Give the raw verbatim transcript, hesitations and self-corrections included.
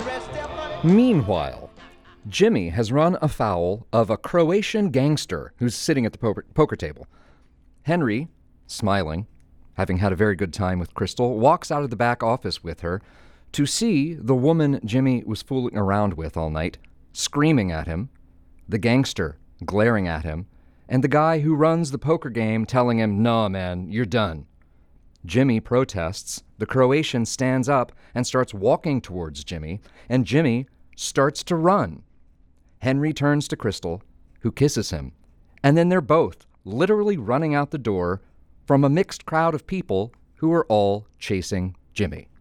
Meanwhile, Jimmy has run afoul of a Croatian gangster who's sitting at the poker, poker table. Henry, smiling, having had a very good time with Crystal, walks out of the back office with her to see the woman Jimmy was fooling around with all night, screaming at him, the gangster glaring at him, and the guy who runs the poker game telling him, "Nah, man, you're done." Jimmy protests. The Croatian stands up and starts walking towards Jimmy, and Jimmy starts to run. Henry turns to Crystal, who kisses him, and then they're both literally running out the door from a mixed crowd of people who are all chasing Jimmy.